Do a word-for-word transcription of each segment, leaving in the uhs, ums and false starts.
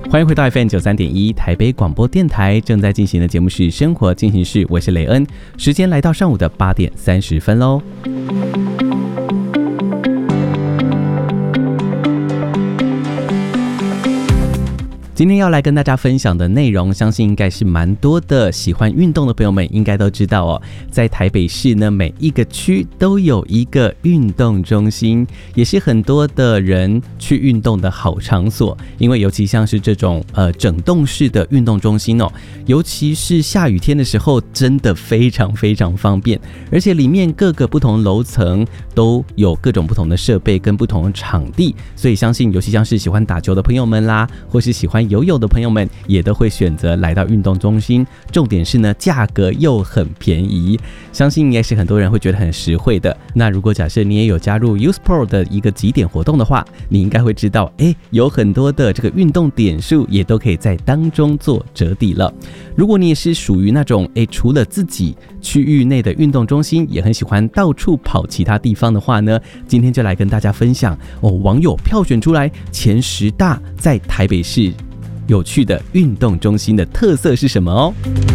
欢迎回到 F M 九十三点一 台北广播电台，正在进行的节目是生活进行式，我是雷恩，时间来到上午的八点三十分喽。今天要来跟大家分享的内容，相信应该是蛮多的喜欢运动的朋友们应该都知道哦。在台北市呢，每一个区都有一个运动中心，也是很多的人去运动的好场所。因为尤其像是这种呃整栋式的运动中心哦，尤其是下雨天的时候，真的非常非常方便。而且里面各个不同楼层都有各种不同的设备跟不同的场地，所以相信尤其像是喜欢打球的朋友们啦，或是喜欢游泳的朋友们也都会选择来到运动中心，重点是呢，价格又很便宜，相信应该是很多人会觉得很实惠的。那如果假设你也有加入 U S P R O 的一个集点活动的话，你应该会知道，哎，有很多的这个运动点数也都可以在当中做折抵了。如果你也是属于那种，哎，除了自己区域内的运动中心，也很喜欢到处跑其他地方的话呢，今天就来跟大家分享哦，网友票选出来前十大在台北市有趣的运动中心的特色是什么哦。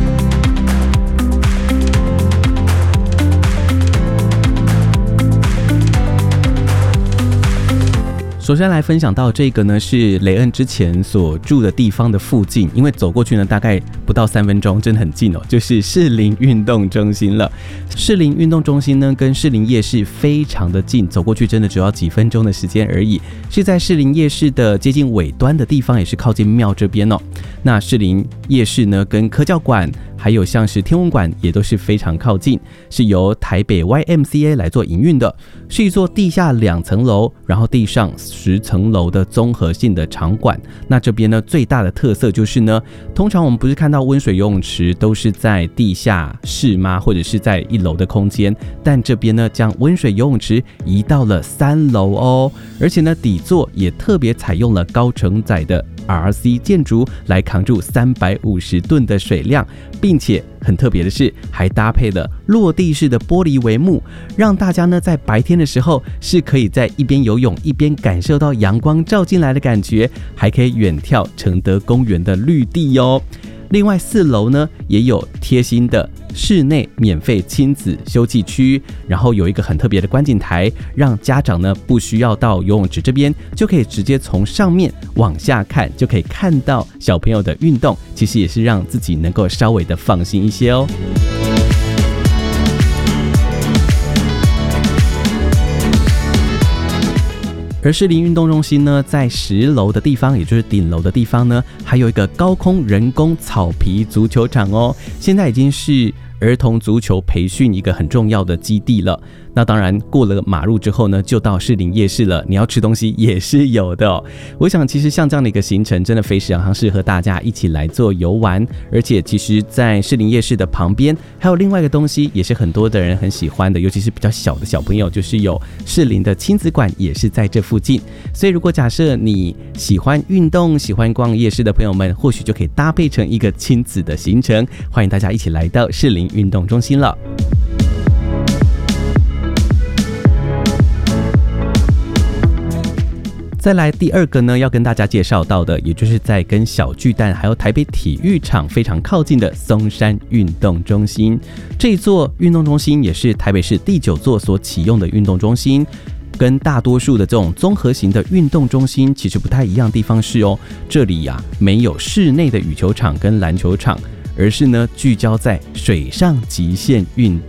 首先来分享到这个呢，是雷恩之前所住的地方的附近，因为走过去呢大概不到三分钟，真的很近哦，就是士林运动中心了。士林运动中心呢跟士林夜市非常的近，走过去真的只要几分钟的时间而已，是在士林夜市的接近尾端的地方，也是靠近庙这边哦。那士林夜市呢跟科教馆还有像是天文馆也都是非常靠近，是由台北 Y M C A 来做营运的，是一座地下两层楼，然后地上十层楼的综合性的场馆。那这边呢最大的特色就是呢，通常我们不是看到温水游泳池都是在地下室吗，或者是在一楼的空间，但这边呢将温水游泳池移到了三楼哦，而且呢底座也特别采用了高承载的 R C 建筑来扛住三百五十吨的水量，并且很特别的是还搭配了落地式的玻璃帷幕，让大家呢在白天的时候是可以在一边游泳一边感受到阳光照进来的感觉，还可以远眺承德公园的绿地哦。另外四楼呢也有贴心的室内免费亲子休憩区，然后有一个很特别的观景台，让家长呢不需要到游泳池这边，就可以直接从上面往下看，就可以看到小朋友的运动，其实也是让自己能够稍微的放心一些哦。而士林运动中心呢，在十楼的地方，也就是顶楼的地方呢，还有一个高空人工草皮足球场哦，现在已经是儿童足球培训一个很重要的基地了。那当然过了马路之后呢，就到士林夜市了，你要吃东西也是有的哦。我想其实像这样的一个行程真的非常适合大家一起来做游玩，而且其实在士林夜市的旁边还有另外一个东西也是很多的人很喜欢的，尤其是比较小的小朋友，就是有士林的亲子馆也是在这附近。所以如果假设你喜欢运动喜欢逛夜市的朋友们，或许就可以搭配成一个亲子的行程，欢迎大家一起来到士林运动中心了。再来第二个呢，要跟大家介绍到的，也就是在跟小巨蛋还有台北体育场非常靠近的松山运动中心。这一座运动中心也是台北市第九座所启用的运动中心，跟大多数的这种综合型的运动中心其实不太一样的地方是哦，这里啊没有室内的羽球场跟篮球场，而是呢聚焦在水上极限运